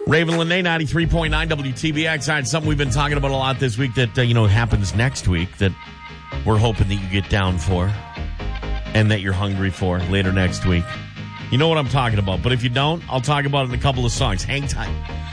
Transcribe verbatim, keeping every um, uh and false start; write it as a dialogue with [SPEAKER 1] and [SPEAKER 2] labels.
[SPEAKER 1] Raven Lene, ninety-three point nine W T B X. All right, something we've been talking about a lot this week that, uh, you know, happens next week that we're hoping that you get down for and that you're hungry for later next week. You know what I'm talking about, but if you don't, I'll talk about it in a couple of songs. Hang tight.